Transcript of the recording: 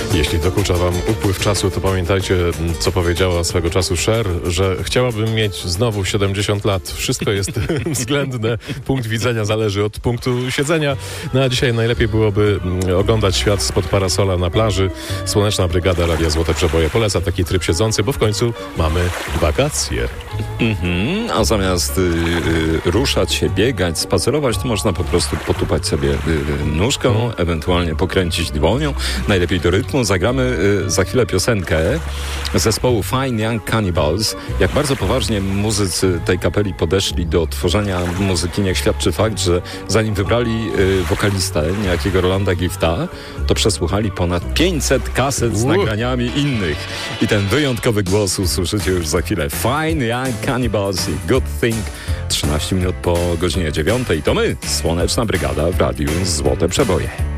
Jeśli dokucza wam upływ czasu, to pamiętajcie, co powiedziała swego czasu Cher, że chciałabym mieć znowu 70 lat. Wszystko jest względne. Punkt widzenia zależy od punktu siedzenia. No a dzisiaj najlepiej byłoby oglądać świat spod parasola na plaży. Słoneczna Brygada Radia Złote Przeboje poleca taki tryb siedzący, bo w końcu mamy wakacje. A zamiast ruszać się, biegać, spacerować, to można po prostu potupać sobie nóżką, ewentualnie pokręcić dłonią. Najlepiej do rytmu. Zagramy za chwilę piosenkę zespołu Fine Young Cannibals. Jak bardzo poważnie muzycy tej kapeli podeszli do tworzenia muzyki, niech świadczy fakt, że zanim wybrali wokalistę, niejakiego Rolanda Gifta, to przesłuchali ponad 500 kaset z nagraniami innych. I ten wyjątkowy głos usłyszycie już za chwilę. Fine Young Cannibals i Good Thing. 13 minut po godzinie 9. To my, Słoneczna Brygada w Radiu Złote Przeboje.